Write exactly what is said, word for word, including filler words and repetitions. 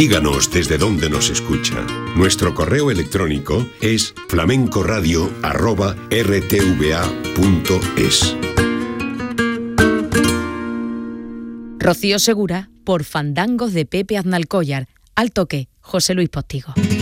Díganos desde dónde nos escucha. Nuestro correo electrónico es flamencoradio arroba r t v a punto es. Rocío Segura por Fandangos de Pepe Aznalcóllar. Al toque, José Luis Postigo.